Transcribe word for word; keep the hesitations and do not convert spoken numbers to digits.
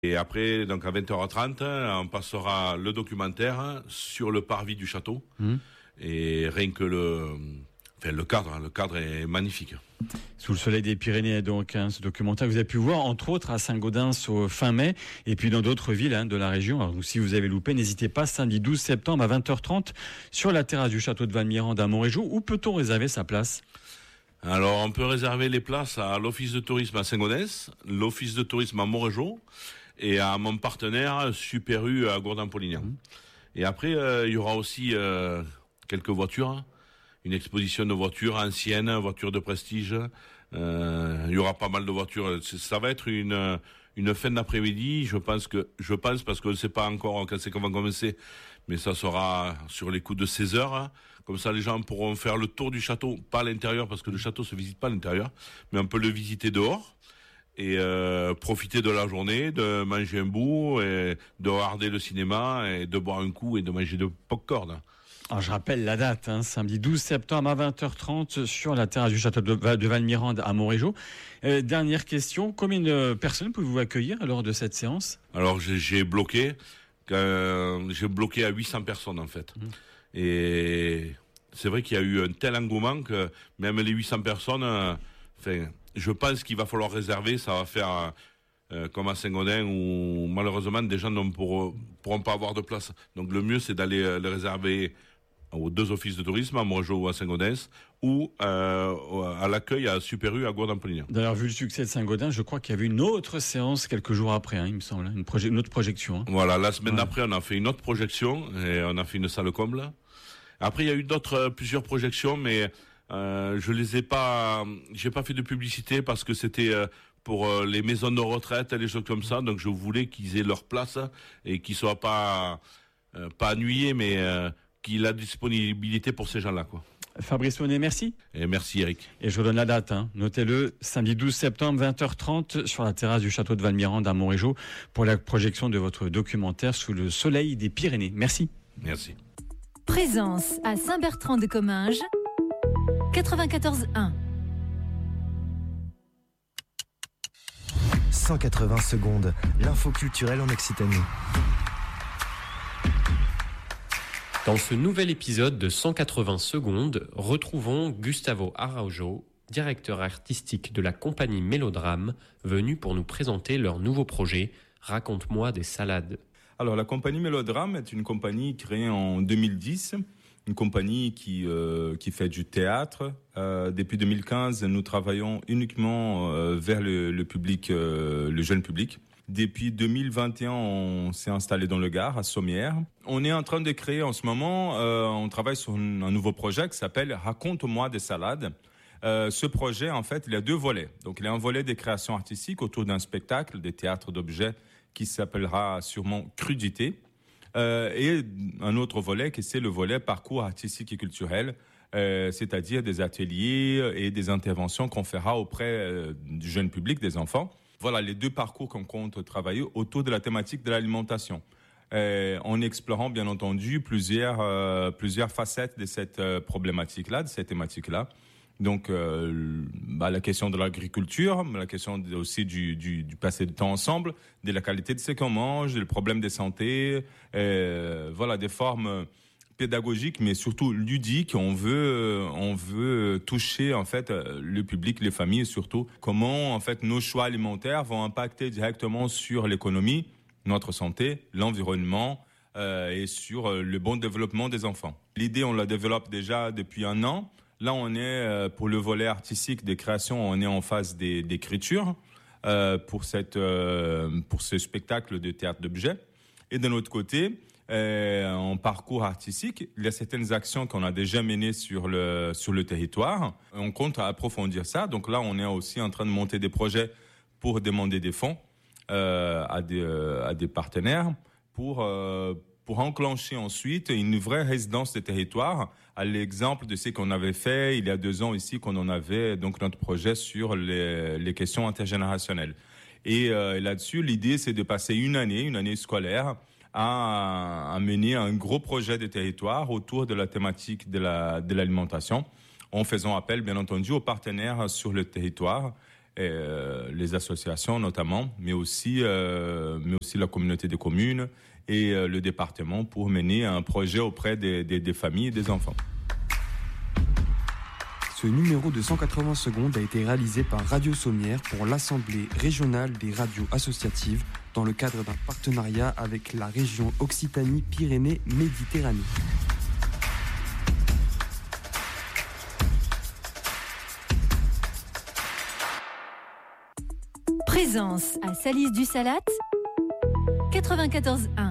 Et après, donc à vingt heures trente, on passera le documentaire sur le parvis du château. Mmh. Et rien que le, enfin le cadre, le cadre est magnifique. Sous le soleil des Pyrénées, donc, hein, ce documentaire que vous avez pu voir, entre autres, à Saint-Gaudens au fin mai, et puis dans d'autres villes hein, de la région. Alors, si vous avez loupé, n'hésitez pas, samedi douze septembre à vingt heures trente, sur la terrasse du château de Valmirande à Montrégeau. Où peut-on réserver sa place ? Alors, on peut réserver les places à l'office de tourisme à Saint-Gaudens, l'office de tourisme à Montrégeau, et à mon partenaire, Super U à Gourdin-Polignan. Mmh. Et après, euh, il y aura aussi euh, quelques voitures, une exposition de voitures anciennes, voitures de prestige. Euh, il y aura pas mal de voitures. Ça va être une une fin d'après-midi. Je pense que je pense parce qu'on ne sait pas encore quand c'est qu'on va commencer, mais ça sera sur les coups de seize heures. Comme ça, les gens pourront faire le tour du château, pas à l'intérieur parce que le château se visite pas à l'intérieur, mais on peut le visiter dehors. Et euh, profiter de la journée, de manger un bout, et de regarder le cinéma, et de boire un coup et de manger de pop-corn. Alors, je rappelle la date, hein, samedi douze septembre à vingt heures trente sur la terrasse du château de, de Valmirande à Montrégeau. Euh, dernière question, combien de personnes pouvez-vous accueillir lors de cette séance ? Alors j'ai, j'ai bloqué, euh, j'ai bloqué à huit cents personnes en fait. Mmh. Et c'est vrai qu'il y a eu un tel engouement que même les huit cents personnes, euh, enfin, je pense qu'il va falloir réserver, ça va faire euh, comme à Saint-Gaudens où malheureusement des gens ne pourront, pourront pas avoir de place. Donc le mieux c'est d'aller euh, le réserver aux deux offices de tourisme, à Montrégeau ou à Saint-Gaudens, ou euh, à l'accueil à Super U à Gourdin-Polignan. D'ailleurs, vu le succès de Saint-Gaudens, je crois qu'il y avait une autre séance quelques jours après, hein, il me semble, une, proje- une autre projection. Hein. Voilà, la semaine ouais. d'après, on a fait une autre projection, et on a fait une salle comble. Après, il y a eu d'autres, euh, plusieurs projections, mais euh, je les ai pas, j'ai pas fait de publicité parce que c'était euh, pour euh, les maisons de retraite et les choses comme ça, donc je voulais qu'ils aient leur place et qu'ils soient pas, euh, pas ennuyés, mais euh, qu'il a la disponibilité pour ces gens-là, quoi. Fabrice Monet, merci. Et merci Eric. Et je vous donne la date, hein. Notez-le, samedi douze septembre, vingt heures trente, sur la terrasse du château de Valmirande à Montrégeau, pour la projection de votre documentaire Sous le soleil des Pyrénées. Merci. Merci. Présence à Saint-Bertrand-de-Comminges, quatre-vingt-quatorze un. cent quatre-vingts secondes, l'info culturelle en Occitanie. Dans ce nouvel épisode de cent quatre-vingts secondes, retrouvons Gustavo Araujo, directeur artistique de la compagnie Mélodrame, venu pour nous présenter leur nouveau projet « Raconte-moi des salades ». Alors, la compagnie Mélodrame est une compagnie créée en deux mille dix, une compagnie qui euh, qui fait du théâtre. Euh, depuis deux mille quinze, nous travaillons uniquement euh, vers le, le public, euh, le jeune public. Depuis deux mille vingt et un, on s'est installé dans le Gard, à Sommières. On est en train de créer en ce moment, euh, on travaille sur un, un nouveau projet qui s'appelle « Raconte-moi des salades ». Euh, ce projet, en fait, il a deux volets. Donc, il y a un volet des créations artistiques autour d'un spectacle, des théâtres d'objets, qui s'appellera sûrement « Crudité ». Euh, et un autre volet qui c'est le volet parcours artistique et culturel, euh, c'est-à-dire des ateliers et des interventions qu'on fera auprès euh, du jeune public, des enfants. Voilà les deux parcours qu'on compte travailler autour de la thématique de l'alimentation, euh, en explorant bien entendu plusieurs euh, plusieurs facettes de cette euh, problématique-là, de cette thématique-là. Donc euh, bah, la question de l'agriculture, la question de, aussi du, du, du passer de temps ensemble, de la qualité de ce qu'on mange, des problèmes de santé, euh, voilà des formes pédagogiques, mais surtout ludiques. On veut, on veut toucher en fait le public, les familles surtout. Comment en fait nos choix alimentaires vont impacter directement sur l'économie, notre santé, l'environnement euh, et sur le bon développement des enfants. L'idée, on la développe déjà depuis un an. Là, on est pour le volet artistique des créations, on est en phase des, d'écriture euh, pour cette euh, pour ce spectacle de théâtre d'objets. Et d'un autre côté, euh, en parcours artistique, il y a certaines actions qu'on a déjà menées sur le sur le territoire. On compte approfondir ça. Donc là, on est aussi en train de monter des projets pour demander des fonds euh, à des euh, à des partenaires pour euh, pour enclencher ensuite une vraie résidence de territoire, à l'exemple de ce qu'on avait fait il y a deux ans ici, qu'on en avait donc notre projet sur les, les questions intergénérationnelles. Et euh, là-dessus, l'idée, c'est de passer une année, une année scolaire, à, à mener un gros projet de territoire autour de la thématique de la de l'alimentation, en faisant appel, bien entendu, aux partenaires sur le territoire. et, euh, les associations notamment, mais aussi, euh, mais aussi la communauté des communes et euh, le département pour mener un projet auprès des, des, des familles et des enfants. Ce numéro de cent quatre-vingts secondes a été réalisé par Radio Sommière pour l'Assemblée régionale des radios associatives dans le cadre d'un partenariat avec la région Occitanie-Pyrénées-Méditerranée. Présence à Salis du Salat, quatre-vingt-quatorze un.